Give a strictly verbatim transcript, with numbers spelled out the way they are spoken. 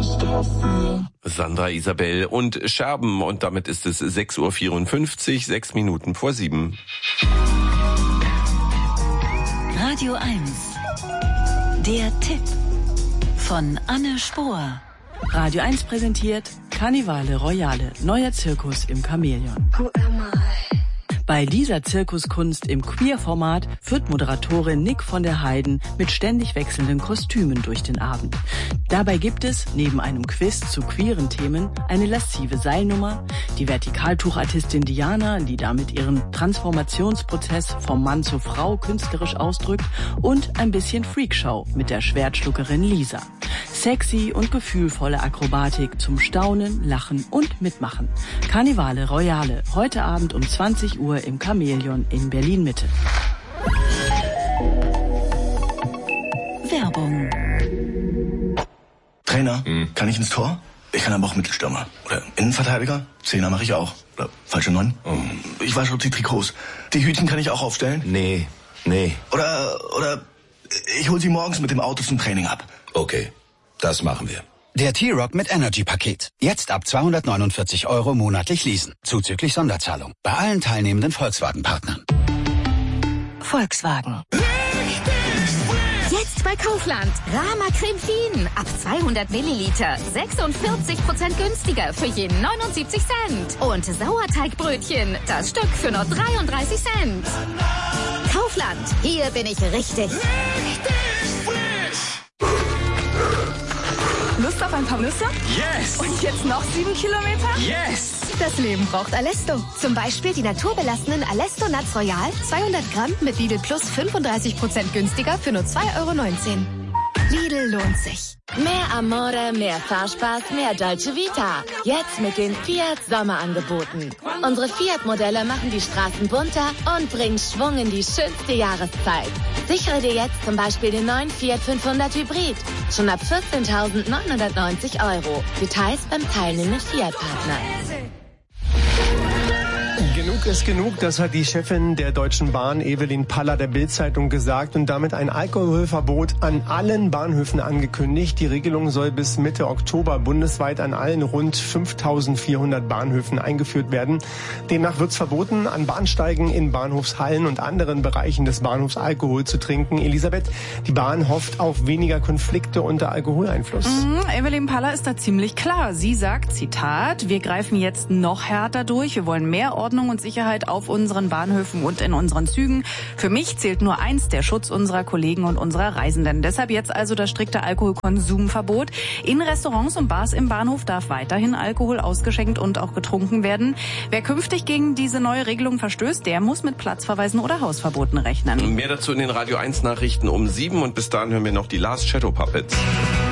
was dafür. Sandra Isabel und Scherben. Und damit ist es sechs Uhr vierundfünfzig, sechs Minuten vor sieben. Radio eins. Der Tipp von Anne Spohr. Radio eins präsentiert Karnevale Royale, neuer Zirkus im Chamäleon. Who am I? Bei dieser Zirkuskunst im Queer-Format führt Moderatorin Nick von der Heiden mit ständig wechselnden Kostümen durch den Abend. Dabei gibt es, neben einem Quiz zu queeren Themen, eine laszive Seilnummer, die Vertikaltuchartistin Diana, die damit ihren Transformationsprozess vom Mann zur Frau künstlerisch ausdrückt, und ein bisschen Freakshow mit der Schwertschluckerin Lisa. Sexy und gefühlvolle Akrobatik zum Staunen, Lachen und Mitmachen. Karnevale Royale, heute Abend um zwanzig Uhr im Chamäleon in Berlin-Mitte. Werbung. Trainer, hm. kann ich ins Tor? Ich kann aber auch Mittelstürmer. Oder Innenverteidiger? Zehner mache ich auch. Oder falsche Neun? Oh. Ich wasche die Trikots. Die Hütchen kann ich auch aufstellen? Nee, nee. Oder, oder ich hol sie morgens mit dem Auto zum Training ab. Okay, das machen wir. Der T-Rock mit Energy-Paket. Jetzt ab zweihundertneunundvierzig Euro monatlich leasen. Zuzüglich Sonderzahlung. Bei allen teilnehmenden Volkswagen-Partnern. Volkswagen. Jetzt bei Kaufland. Rama Creme Fien. Ab zweihundert Milliliter. sechsundvierzig Prozent günstiger für jeden neunundsiebzig Cent. Und Sauerteigbrötchen. Das Stück für nur dreiunddreißig Cent. Kaufland. Hier bin ich richtig. Lust auf ein paar Nüsse? Yes! Und jetzt noch sieben Kilometer? Yes! Das Leben braucht Alesto. Zum Beispiel die naturbelassenen Alesto Nuts Royal. zweihundert Gramm mit Lidl Plus fünfunddreißig Prozent günstiger für nur zwei Euro neunzehn. Lidl lohnt sich. Mehr Amore, mehr Fahrspaß, mehr Dolce Vita. Jetzt mit den Fiat Sommerangeboten. Unsere Fiat-Modelle machen die Straßen bunter und bringen Schwung in die schönste Jahreszeit. Sichere dir jetzt zum Beispiel den neuen Fiat fünfhundert Hybrid. Schon ab vierzehntausendneunhundertneunzig Euro. Details beim teilnehmenden Fiat-Partner. Genug ist genug, das hat die Chefin der Deutschen Bahn, Evelyn Paller, der Bild-Zeitung gesagt und damit ein Alkoholverbot an allen Bahnhöfen angekündigt. Die Regelung soll bis Mitte Oktober bundesweit an allen rund fünftausendvierhundert Bahnhöfen eingeführt werden. Demnach wird es verboten, an Bahnsteigen, in Bahnhofshallen und anderen Bereichen des Bahnhofs Alkohol zu trinken. Elisabeth, die Bahn hofft auf weniger Konflikte unter Alkoholeinfluss. Mhm, Evelyn Paller ist da ziemlich klar. Sie sagt, Zitat, wir greifen jetzt noch härter durch, wir wollen mehr Ordnung und Sicherheit auf unseren Bahnhöfen und in unseren Zügen. Für mich zählt nur eins, der Schutz unserer Kollegen und unserer Reisenden. Deshalb jetzt also das strikte Alkoholkonsumverbot. In Restaurants und Bars im Bahnhof darf weiterhin Alkohol ausgeschenkt und auch getrunken werden. Wer künftig gegen diese neue Regelung verstößt, der muss mit Platzverweisen oder Hausverboten rechnen. Mehr dazu in den Radio eins Nachrichten um sieben und bis dahin hören wir noch die Last Shadow Puppets.